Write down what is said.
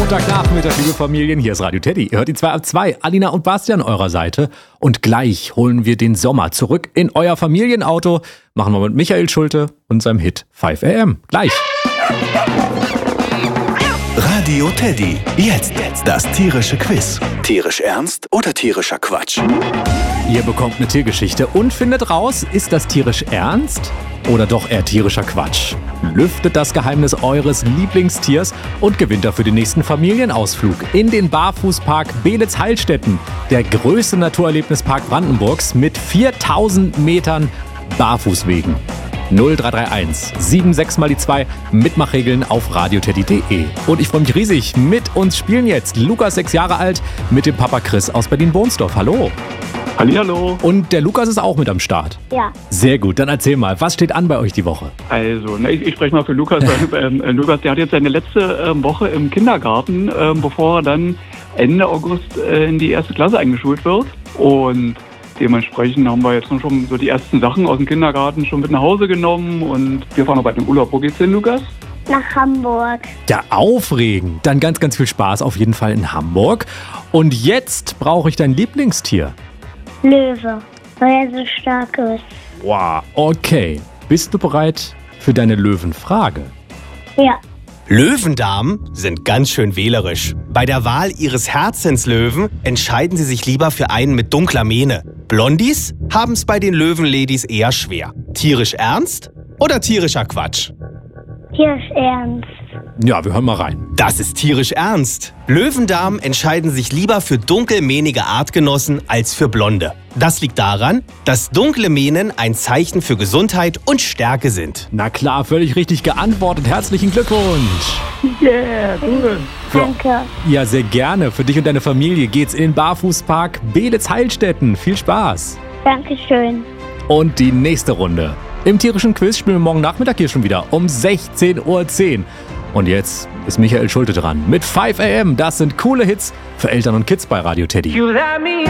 Montagnachmittag, liebe Familien, hier ist Radio Teddy. Ihr hört die 2 ab 2, Alina und Basti an eurer Seite. Und gleich holen wir den Sommer zurück in euer Familienauto. Machen wir mit Michael Schulte und seinem Hit 5 AM. Gleich. Radio Teddy. Jetzt das tierische Quiz. Tierisch ernst oder tierischer Quatsch? Ihr bekommt eine Tiergeschichte und findet raus, ist das tierisch ernst oder doch eher tierischer Quatsch? Lüftet das Geheimnis eures Lieblingstiers und gewinnt dafür den nächsten Familienausflug in den Barfußpark Beelitz-Heilstätten, der größte Naturerlebnispark Brandenburgs mit 4000 Metern Barfußwegen. 0331 76 mal die 2 Mitmachregeln auf radioteddy.de. Und ich freue mich riesig, mit uns spielen jetzt Lukas, 6 Jahre alt, mit dem Papa Chris aus Berlin-Bohnsdorf. Hallo. Hallihallo. Und der Lukas ist auch mit am Start. Ja. Sehr gut, dann erzähl mal, was steht an bei euch die Woche? Also, ich spreche mal für Lukas. Lukas, der hat jetzt seine letzte Woche im Kindergarten, bevor er dann Ende August in die erste Klasse eingeschult wird. Und dementsprechend haben wir jetzt schon so die ersten Sachen aus dem Kindergarten schon mit nach Hause genommen. Und wir fahren noch bald in den Urlaub. Wo geht's hin, Lukas? Nach Hamburg. Ja, aufregend. Dann ganz, ganz viel Spaß auf jeden Fall in Hamburg. Und jetzt brauche ich dein Lieblingstier. Löwe, weil er so stark ist. Wow, okay. Bist du bereit für deine Löwenfrage? Ja. Löwendamen sind ganz schön wählerisch. Bei der Wahl ihres Herzenslöwen entscheiden sie sich lieber für einen mit dunkler Mähne. Blondies haben es bei den Löwenladies eher schwer. Tierisch ernst oder tierischer Quatsch? Tierisch ernst. Ja, wir hören mal rein. Das ist tierisch ernst. Löwendamen entscheiden sich lieber für dunkelmähnige Artgenossen als für blonde. Das liegt daran, dass dunkle Mähnen ein Zeichen für Gesundheit und Stärke sind. Na klar, völlig richtig geantwortet. Herzlichen Glückwunsch. Yeah, cool. Danke. Ja, sehr gerne. Für dich und deine Familie geht's in den Barfußpark Beelitz-Heilstätten. Viel Spaß. Dankeschön. Und die nächste Runde. Im tierischen Quiz spielen wir morgen Nachmittag hier schon wieder um 16:10 Uhr. Und jetzt ist Michael Schulte dran mit 5 AM. Das sind coole Hits für Eltern und Kids bei Radio Teddy.